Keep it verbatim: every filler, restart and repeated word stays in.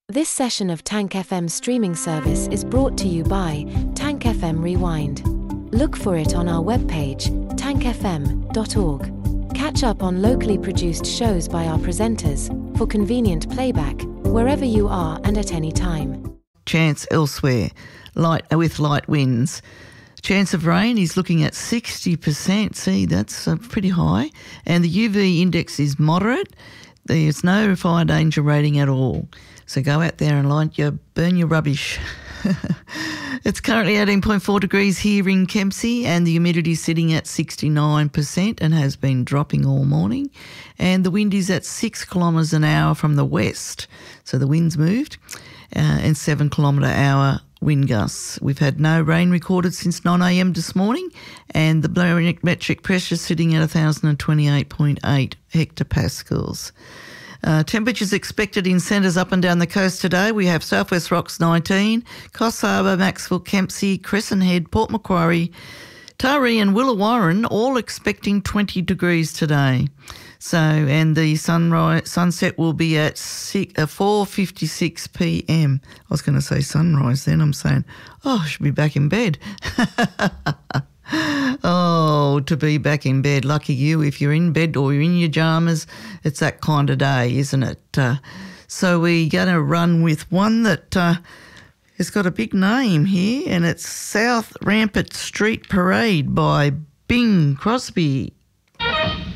This session of Tank F M streaming service is brought to you by Tank F M Rewind. Look for it on our webpage, tank f m dot org. Catch up on locally produced shows by our presenters, for convenient playback, wherever you are and at any time. Chance elsewhere, light with light winds. Chance of rain is looking at sixty percent. See, that's uh, pretty high. And the U V index is moderate. There's no fire danger rating at all. So go out there and light your, burn your rubbish. It's currently eighteen point four degrees here in Kempsey, and the humidity is sitting at sixty-nine percent and has been dropping all morning. And the wind is at six kilometres an hour from the west. So the wind's moved, uh, and seven kilometre hour wind gusts. We've had no rain recorded since nine a m this morning, and the barometric pressure is sitting at one thousand twenty-eight point eight hectopascals. Uh, temperatures expected in centres up and down the coast today. We have Southwest Rocks nineteen, Coffs Harbour, Maxwell, Kempsey, Crescent Head, Port Macquarie, Taree and Willawarren all expecting twenty degrees today. So, and the sunrise sunset will be at four fifty-six p m. I was going to say sunrise then. I'm saying, oh, I should be back in bed. Oh, to be back in bed. Lucky you if you're in bed or you're in your pyjamas. It's that kind of day, isn't it? Uh, so we're going to run with one that uh, has got a big name here, and it's South Rampart Street Parade by Bing Crosby.